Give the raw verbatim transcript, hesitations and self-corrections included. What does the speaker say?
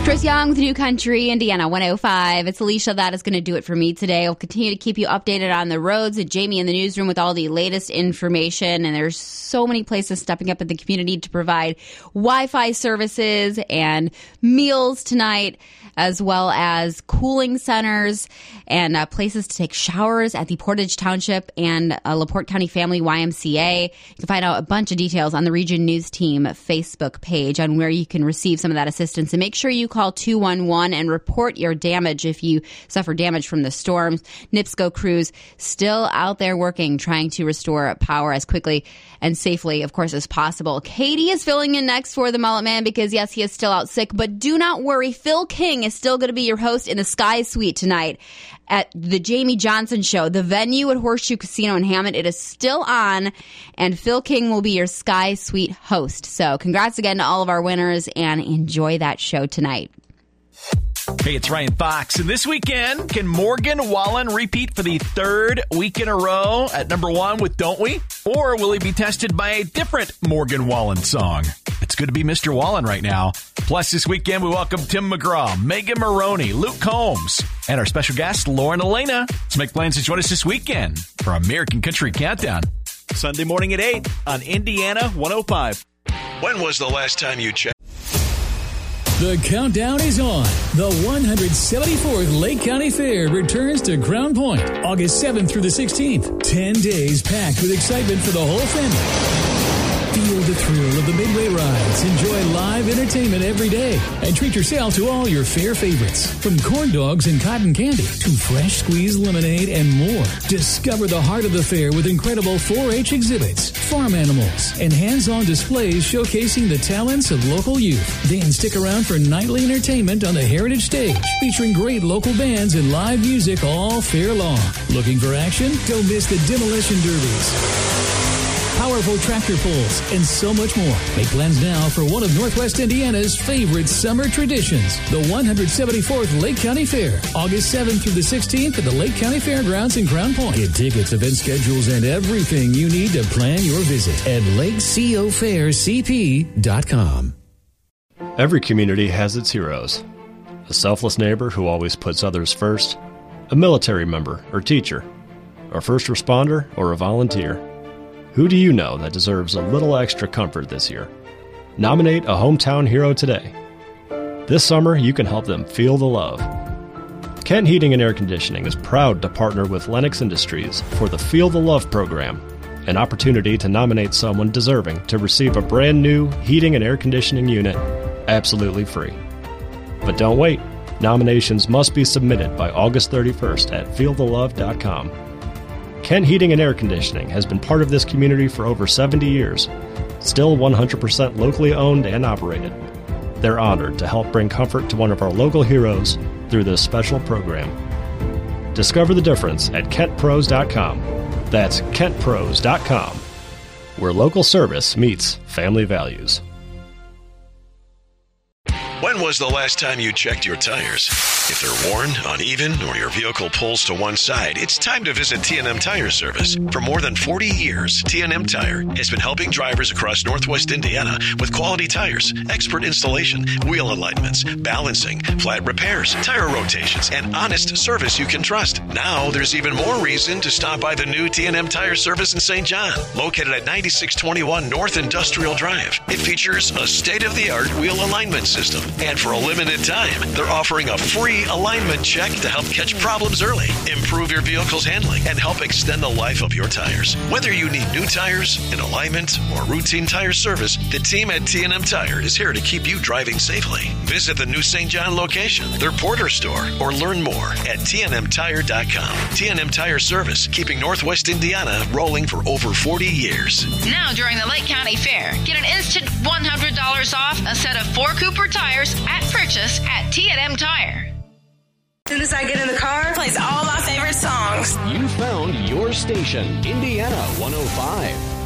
Chris Young with New Country, Indiana one oh five. It's Alicia. That is going to do it for me today. I'll continue to keep you updated on the roads. And Jamie in the newsroom with all the latest information. And there's so many places stepping up in the community to provide Wi-Fi services and meals tonight, as well as cooling centers and uh, places to take showers at the Portage Township and uh, LaPorte County Family Y M C A. You can find out a bunch of details on the Region News Team Facebook page on where you can receive some of that assistance. And make sure you call two one one and report your damage if you suffer damage from the storms. NIPSCO crews still out there working, trying to restore power as quickly and safely, of course, as possible. Katie is filling in next for the Mullet Man because, yes, he is still out sick. But do not worry. Phil King is still going to be your host in the Sky Suite tonight at the Jamie Johnson Show, the venue at Horseshoe Casino in Hammond. It is still on, and Phil King will be your Sky Suite host. So congrats again to all of our winners, and enjoy that show tonight. Hey, it's Ryan Fox, and this weekend, can Morgan Wallen repeat for the third week in a row at number one with Don't We? Or will he be tested by a different Morgan Wallen song? It's good to be Mister Wallen right now. Plus, this weekend, we welcome Tim McGraw, Megan Maroney, Luke Combs, and our special guest, Lauren Elena. Let's make plans to join us this weekend for American Country Countdown. Sunday morning at eight on Indiana one oh five. When was the last time you checked? The countdown is on. The one hundred seventy-fourth Lake County Fair returns to Crown Point, August seventh through the sixteenth. Ten days packed with excitement for the whole family. Feel the thrill of the Midway rides. Enjoy live entertainment every day. And treat yourself to all your fair favorites. From corn dogs and cotton candy to fresh squeezed lemonade and more. Discover the heart of the fair with incredible four H exhibits, farm animals, and hands-on displays showcasing the talents of local youth. Then stick around for nightly entertainment on the Heritage Stage, featuring great local bands and live music all fair long. Looking for action? Don't miss the Demolition Derbies, powerful tractor pulls, and so much more. Make plans now for one of Northwest Indiana's favorite summer traditions, the one hundred seventy-fourth Lake County Fair, August seventh through the sixteenth at the Lake County Fairgrounds in Crown Point. Get tickets, event schedules, and everything you need to plan your visit at lake co fair c p dot com. Every community has its heroes. A selfless neighbor who always puts others first, a military member or teacher, a first responder or a volunteer. Who do you know that deserves a little extra comfort this year? Nominate a hometown hero today. This summer, you can help them feel the love. Kent Heating and Air Conditioning is proud to partner with Lennox Industries for the Feel the Love program, an opportunity to nominate someone deserving to receive a brand new heating and air conditioning unit absolutely free. But don't wait. Nominations must be submitted by August thirty-first at feel the love dot com. Kent Heating and Air Conditioning has been part of this community for over seventy years, still one hundred percent locally owned and operated. They're honored to help bring comfort to one of our local heroes through this special program. Discover the difference at kent pros dot com. That's kent pros dot com, where local service meets family values. When was the last time you checked your tires? If they're worn, uneven, or your vehicle pulls to one side, it's time to visit T and M Tire Service. For more than forty years, T and M Tire has been helping drivers across Northwest Indiana with quality tires, expert installation, wheel alignments, balancing, flat repairs, tire rotations, and honest service you can trust. Now there's even more reason to stop by the new T and M Tire Service in Saint John, located at ninety-six twenty-one North Industrial Drive. It features a state-of-the-art wheel alignment system, and for a limited time, they're offering a free alignment check to help catch problems early, improve your vehicle's handling, and help extend the life of your tires. Whether you need new tires, an alignment, or routine tire service, the team at T and M Tire is here to keep you driving safely. Visit the new Saint John location, their Porter store, or learn more at T and M tire dot com. T and M Tire Service, keeping Northwest Indiana rolling for over forty years. Now during the Lake County Fair, get an instant one hundred dollars off a set of four Cooper tires at purchase at T and M Tire. As soon as I get in the car, it plays all my favorite songs. You found your station, Indiana one oh five.